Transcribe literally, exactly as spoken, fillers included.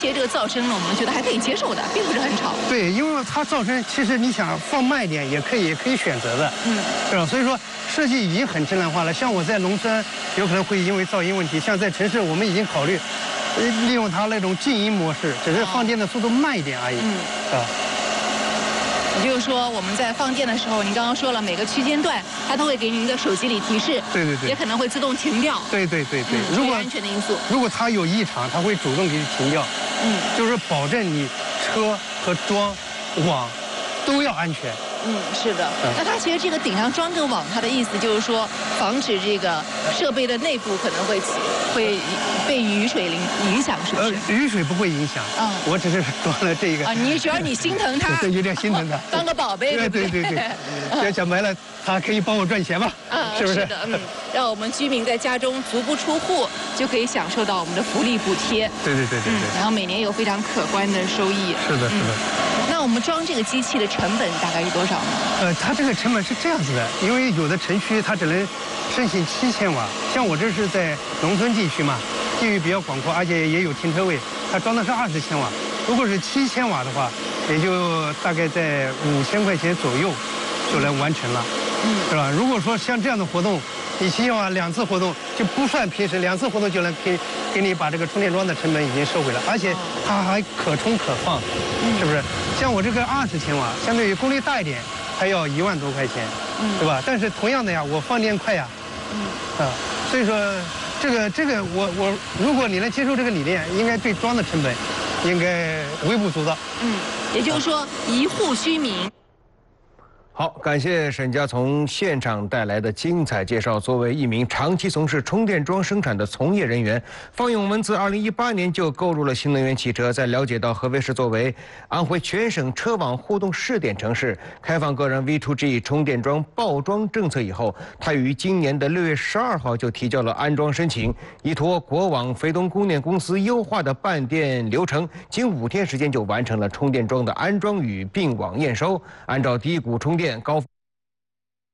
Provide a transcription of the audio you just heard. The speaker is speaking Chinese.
这个噪声呢，我们觉得还可以接受的，并不是很吵。 对，因为它噪声其实你想放慢一点也可以，也可以选择的，嗯，是吧？所以说设计已经很质量化了。像我在农村，有可能会因为噪音问题；像在城市，我们已经考虑，呃，利用它那种静音模式，只是放电的速度慢一点而已，嗯，啊。 也就是说，我们在放电的时候，您刚刚说了每个区间段，它都会给您的手机里提示， 对对对， 也可能会自动停掉。 对对对对， 嗯、如果安全的因素， 如果它有异常，它会主动给你停掉。嗯，就是保证你车和桩、网都要安全。 嗯，是的。嗯、那它其实这个顶上装个网，它的意思就是说，防止这个设备的内部可能会起会被雨水影影响，是不是？ 呃，雨水不会影响。嗯，我只是装了这个。 啊，你主要你心疼它， 对，有点心疼它， 当个宝贝。 对对对对。要讲白了，它可以帮我赚钱吧？啊，是不是？ 是的，嗯，让我们居民在家中足不出户就可以享受到我们的福利补贴。 对对对对对。 然后每年有非常可观的收益。 是的，是的。 那我们装这个机器的成本大概是多少呢？ 呃，它这个成本是这样子的，因为有的城区它只能申请七千瓦，像我这是在农村地区嘛，地域比较广阔，而且也有停车位，它装的是二十千瓦。如果是七千瓦的话，也就大概在五千块钱左右就能完成了，嗯，是吧？如果说像这样的活动，你七千瓦两次活动就不算平时，两次活动就能给给你把这个充电桩的成本已经收回了，而且它还可充可放，是不是？像我这个二十千瓦，相对于功率大一点，还要一万多块钱，嗯，对吧？但是同样的呀，我放电快呀，嗯，啊，所以说这个这个我我，如果你能接受这个理念，应该对桩的成本应该微不足道。 嗯，也就是说一户居民。 好，感谢沈佳从现场带来的精彩介绍。作为一名长期从事充电桩生产的从业人员，方永文自二零一八年就购入了新能源汽车。在了解到合肥市作为安徽全省车网互动试点城市，开放个人 V to G 充电桩报装政策以后，他于今年的六月十二号就提交了安装申请，依托国网肥东供电公司优化的办电流程，仅五天时间就完成了充电桩的安装与并网验收。按照低谷充电高